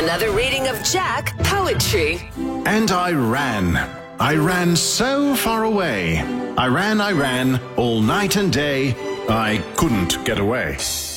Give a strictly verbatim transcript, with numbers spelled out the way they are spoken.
Another reading of Jack Poetry. And I ran. I ran so far away. I ran, I ran, all night and day. I couldn't get away.